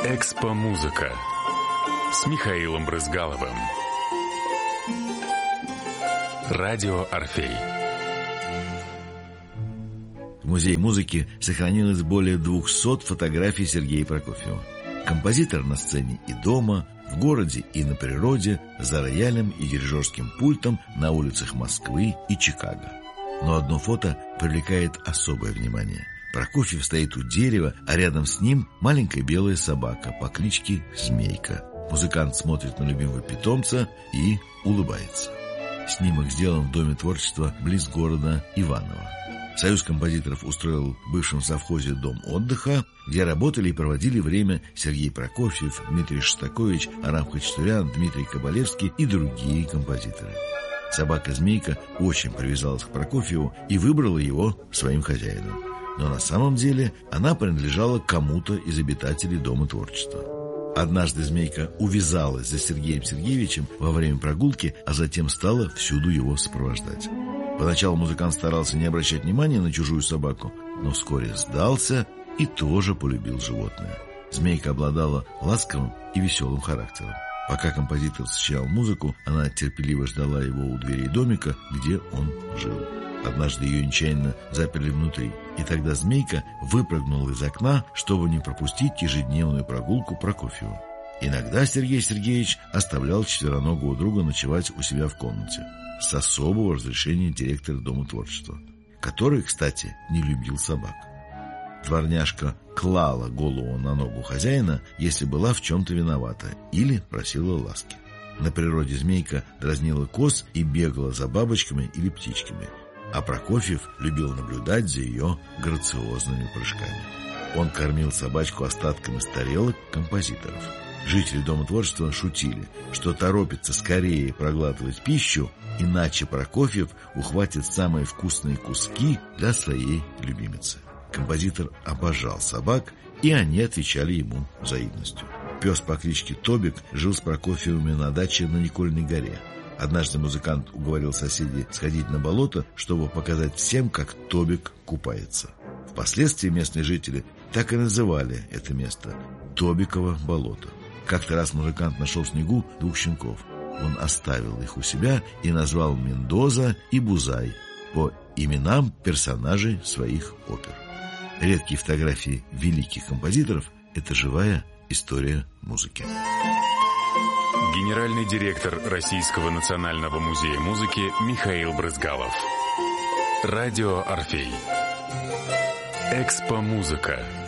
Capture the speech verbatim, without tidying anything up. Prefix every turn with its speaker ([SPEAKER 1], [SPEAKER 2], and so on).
[SPEAKER 1] Экспо-музыка с Михаилом Брызгаловым. Радио «Орфей».
[SPEAKER 2] В Музее музыки сохранилось более двухсот фотографий Сергея Прокофьева. Композитор на сцене и дома, в городе и на природе, за роялем и дирижерским пультом на улицах Москвы и Чикаго. Но одно фото привлекает особое внимание. Прокофьев стоит у дерева, а рядом с ним маленькая белая собака по кличке Змейка. Музыкант смотрит на любимого питомца и улыбается. Снимок сделан в Доме творчества близ города Иваново. Союз композиторов устроил в бывшем совхозе дом отдыха, где работали и проводили время Сергей Прокофьев, Дмитрий Шостакович, Арам Хачатурян, Дмитрий Кабалевский и другие композиторы. Собака-змейка очень привязалась к Прокофьеву и выбрала его своим хозяином. Но на самом деле она принадлежала кому-то из обитателей Дома творчества. Однажды змейка увязалась за Сергеем Сергеевичем во время прогулки, а затем стала всюду его сопровождать. Поначалу музыкант старался не обращать внимания на чужую собаку, но вскоре сдался и тоже полюбил животное. Змейка обладала ласковым и веселым характером. Пока композитор сочинял музыку, она терпеливо ждала его у дверей домика, где он жил. Однажды ее нечаянно заперли внутри, и тогда змейка выпрыгнула из окна, чтобы не пропустить ежедневную прогулку Прокофьева. Иногда Сергей Сергеевич оставлял четвероногого друга ночевать у себя в комнате с особого разрешения директора Дома творчества, который, кстати, не любил собак. Дворняжка клала голову на ногу хозяина, если была в чем-то виновата или просила ласки. На природе змейка дразнила коз и бегала за бабочками или птичками, а Прокофьев любил наблюдать за ее грациозными прыжками. Он кормил собачку остатками с тарелок композиторов. Жители Дома творчества шутили, что торопится скорее проглатывать пищу, иначе Прокофьев ухватит самые вкусные куски для своей любимицы. Композитор обожал собак, и они отвечали ему взаимностью. Пес по кличке Тобик жил с Прокофьевыми на даче на Никольной горе. Однажды музыкант уговорил соседей сходить на болото, чтобы показать всем, как Тобик купается. Впоследствии местные жители так и называли это место – Тобиково болото. Как-то раз музыкант нашел в снегу двух щенков. Он оставил их у себя и назвал Мендоза и Бузай по именам персонажей своих опер. Редкие фотографии великих композиторов – это живая история музыки.
[SPEAKER 1] Генеральный директор Российского национального музея музыки Михаил Брызгалов. Радио «Орфей». Экспо-музыка.